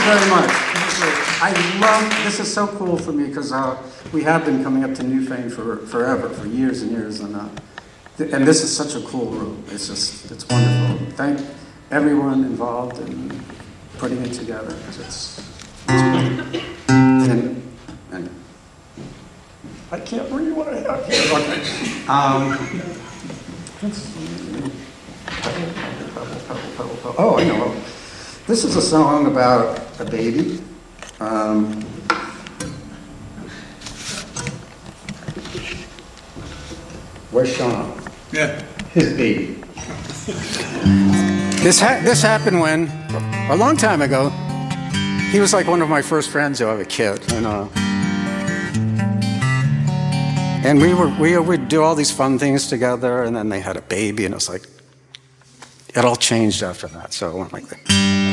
very much. I love, this is so cool for me because we have been coming up to Newfane for forever, for years and years. And this is such a cool room. It's wonderful. Thank everyone involved in putting it together. It's and I can't read what I have here. Okay. Oh, I know. This is a song about a baby. Where's Sean? Yeah. His baby. This happened when, a long time ago, he was like one of my first friends who have a kid, and we would do all these fun things together, and then they had a baby, and it was like, it all changed after that, so it went like that.